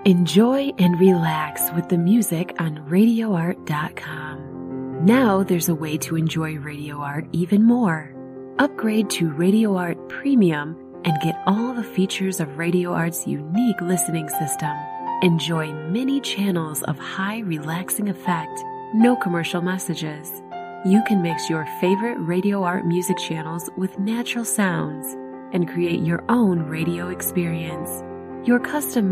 Enjoy and relax with the music on RadioArt.com. Now there's a way to enjoy Radio Art even more. Upgrade to Radio Art Premium and get all the features of Radio Art's unique listening system. Enjoy many channels of high relaxing effect, no commercial messages. You can mix your favorite Radio Art music channels with natural sounds and create your own radio experience. Your custom